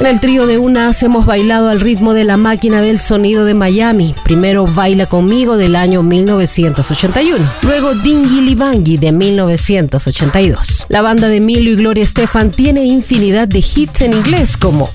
En el trío de Unas hemos bailado al ritmo de La Máquina del Sonido de Miami. Primero Baila Conmigo del año 1981. Luego Dingili Bangi de 1982. La banda de Emilio y Gloria Estefan tiene infinidad de hits en inglés como